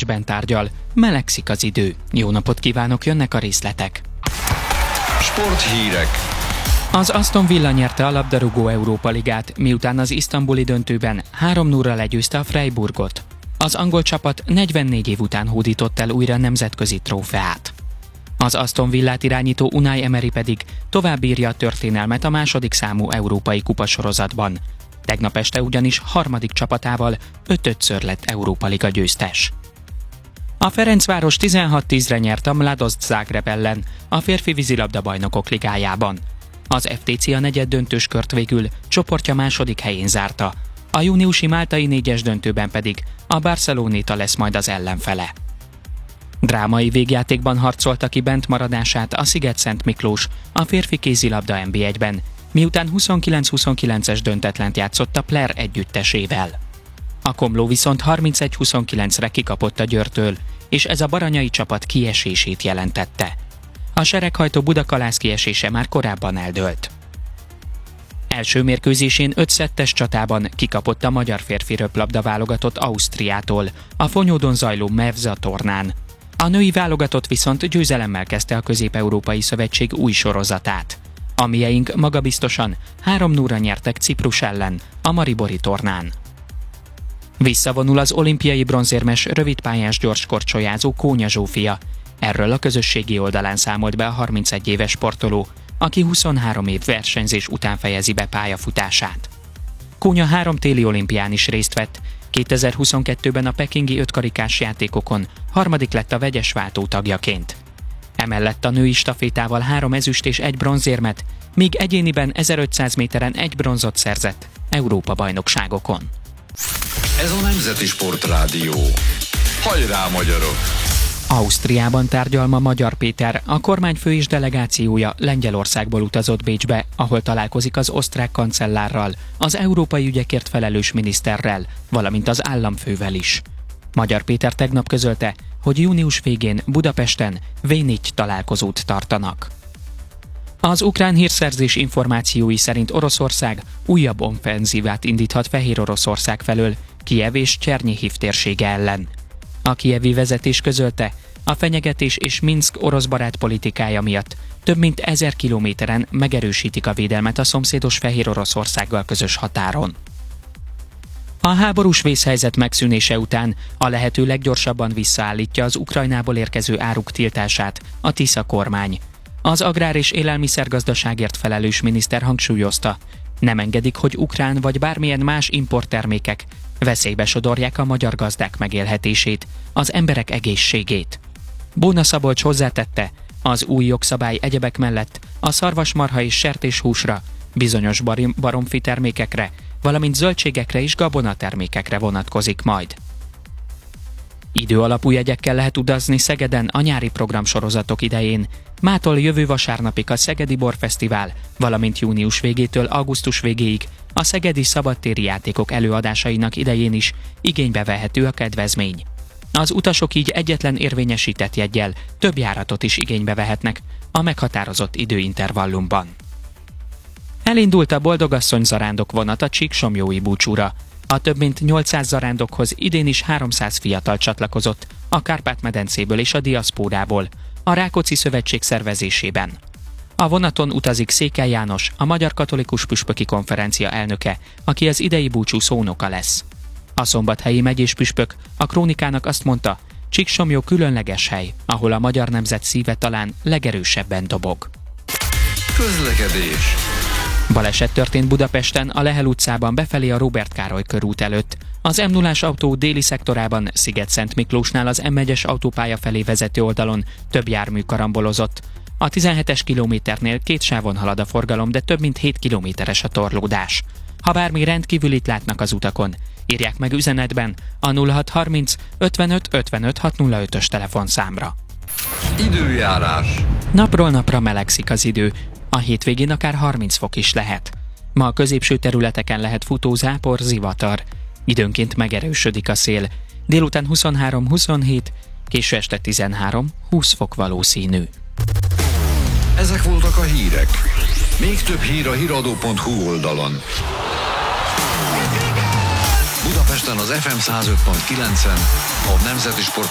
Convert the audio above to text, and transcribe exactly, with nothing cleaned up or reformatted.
Bécsben tárgyal, melegszik az idő. Jó napot kívánok, jönnek a részletek. Sporthírek. Az Aston Villa nyerte a labdarúgó Európa Ligát, miután az isztambuli döntőben három nulla legyőzte a Freiburgot. Az angol csapat negyvennégy év után hódított el újra nemzetközi trófeát. Az Aston Villát irányító Unai Emery pedig továbbírja a történelmet a második számú európai kupasorozatban. Tegnap este ugyanis harmadik csapatával öt-ötször lett Európa Liga győztes. A Ferencváros tizenhat tízre nyert a Mladost Zagreb ellen a férfi vízilabda bajnokok ligájában. Az ef té cé a negyeddöntős kört végül csoportja második helyén zárta, a júniusi máltai négyes döntőben pedig a Barceloneta lesz majd az ellenfele. Drámai végjátékban harcolta ki bentmaradását a Sziget-Szent Miklós a férfi kézilabda en bé egyben, miután huszonkilenc huszonkilences döntetlent játszott a Pler együttesével. A Komló viszont harmincegy huszonkilencre kikapott a Győrtől, és ez a baranyai csapat kiesését jelentette. A sereghajtó Budakalász kiesése már korábban eldőlt. Első mérkőzésén öt szettes csatában kikapott a magyar férfi röplabda válogatott Ausztriától a Fonyódon zajló Mevza tornán. A női válogatott viszont győzelemmel kezdte a Közép-Európai Szövetség új sorozatát. A mieink magabiztosan három nulla nyertek Ciprus ellen a Maribori tornán. Visszavonul az olimpiai bronzérmes rövidpályás gyorskorcsolyázó Kónya Zsófia. Erről a közösségi oldalán számolt be a harmincegy éves sportoló, aki huszonhárom év versenyzés után fejezi be pályafutását. Kónya három téli olimpián is részt vett, kétezer-huszonkettőben a pekingi ötkarikás játékokon harmadik lett a vegyes váltó tagjaként. Emellett a női stafétával három ezüst és egy bronzérmet, míg egyéniben ezerötszáz méteren egy bronzot szerzett Európa-bajnokságokon. Ez a Nemzeti Sportrádió. Hajrá, magyarok! Ausztriában tárgyal ma Magyar Péter, a kormányfő és delegációja Lengyelországból utazott Bécsbe, ahol találkozik az osztrák kancellárral, az európai ügyekért felelős miniszterrel, valamint az államfővel is. Magyar Péter tegnap közölte, hogy június végén Budapesten vé négy találkozót tartanak. Az ukrán hírszerzés információi szerint Oroszország újabb offenzívát indíthat Fehéroroszország felől, Kijev és Csernyhiv térsége ellen. A kijevi vezetés közölte, a fenyegetés és Minszk orosz barát politikája miatt több mint ezer kilométeren megerősítik a védelmet a szomszédos Fehéroroszországgal közös határon. A háborús vészhelyzet megszűnése után a lehető leggyorsabban visszaállítja az Ukrajnából érkező áruk tiltását a Tisza kormány. Az agrár- és élelmiszergazdaságért felelős miniszter hangsúlyozta, nem engedik, hogy ukrán vagy bármilyen más importtermékek veszélybe sodorják a magyar gazdák megélhetését, az emberek egészségét. Bóna Szabolcs hozzátette, az új jogszabály egyebek mellett a szarvasmarha és sertéshúsra, bizonyos barim- baromfi termékekre, valamint zöldségekre és gabonatermékekre vonatkozik majd. Időalapú jegyekkel lehet utazni Szegeden a nyári programsorozatok idején. Mától jövő vasárnapig a Szegedi Borfesztivál, valamint június végétől augusztus végéig a szegedi szabadtéri játékok előadásainak idején is igénybe vehető a kedvezmény. Az utasok így egyetlen érvényesített jeggyel több járatot is igénybe vehetnek a meghatározott időintervallumban. Elindult a boldogasszony zarándok vonat a Csíksomlyói búcsúra. A több mint nyolcszáz zarándokhoz idén is háromszáz fiatal csatlakozott a Kárpát-medencéből és a diaszpórából, a Rákóczi Szövetség szervezésében. A vonaton utazik Székely János, a Magyar Katolikus Püspöki Konferencia elnöke, aki az idei búcsú szónoka lesz. A szombathelyi megyés püspök a Krónikának azt mondta, Csíksomlyó különleges hely, ahol a magyar nemzet szíve talán legerősebben dobog. Közlekedés. Baleset történt Budapesten, a Lehel utcában befelé a Róbert Károly körút előtt. Az em nullás autó déli szektorában Sziget-Szent Miklósnál az em egyes autópálya felé vezető oldalon több jármű karambolozott. A tizenhetes kilométernél két sávon halad a forgalom, de több mint hét kilométeres a torlódás. Ha bármi rendkívülit látnak az utakon, írják meg üzenetben a nulla hat harminc ötvenöt ötvenöt hatszázötös telefonszámra. Időjárás. Napról napra melegszik az idő, a hétvégén akár harminc fok is lehet. Ma a középső területeken lehet futó, zápor, zivatar. Időnként megerősödik a szél. Délután huszonhárom huszonhét, késő este tizenhárom húsz fok valószínű. Ezek voltak a hírek. Még több hír a híradó pont hu oldalon. Budapesten az ef em száz öt pont kilencen, a Nemzeti Sport